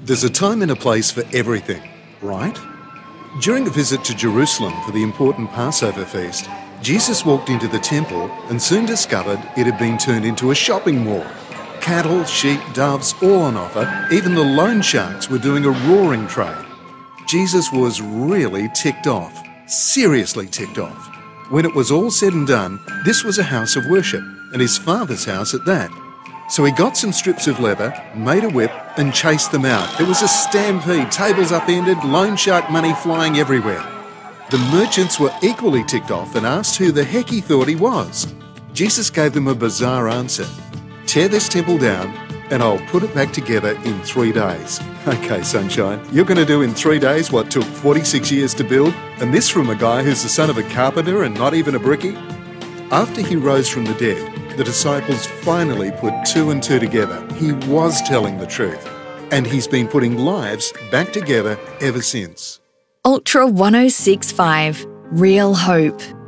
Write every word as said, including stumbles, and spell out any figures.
There's a time and a place for everything, right? During a visit to Jerusalem for the important Passover feast, Jesus walked into the temple and soon discovered it had been turned into a shopping mall. Cattle, sheep, doves, all on offer. Even the loan sharks were doing a roaring trade. Jesus was really ticked off, seriously ticked off. When it was all said and done, this was a house of worship, and his Father's house at that. So he got some strips of leather, made a whip, and chased them out. It was a stampede, tables upended, loan shark money flying everywhere. The merchants were equally ticked off and asked who the heck he thought he was. Jesus gave them a bizarre answer. Tear this temple down, and I'll put it back together in three days. Okay, sunshine, you're going to do in three days what took forty-six years to build? And this from a guy who's the son of a carpenter and not even a brickie? After he rose from the dead, the disciples finally put two and two together. He was telling the truth, and he's been putting lives back together ever since. Ultra one oh six point five, Real Hope.